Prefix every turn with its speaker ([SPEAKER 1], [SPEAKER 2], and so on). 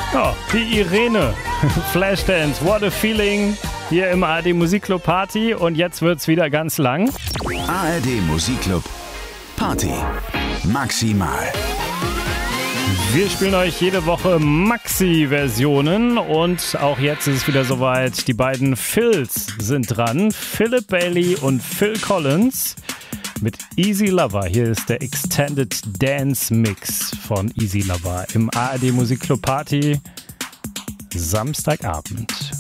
[SPEAKER 1] Ja, die Irene. Flashdance, what a feeling. Hier im ARD Musikclub Party und jetzt wird's wieder ganz lang.
[SPEAKER 2] ARD Musikclub Party. Maximal.
[SPEAKER 1] Wir spielen euch jede Woche Maxi-Versionen und auch jetzt ist es wieder soweit. Die beiden Phils sind dran. Philip Bailey und Phil Collins mit Easy Lover. Hier ist der Extended Dance Mix von Easy Lover im ARD Musikclub Party Samstagabend.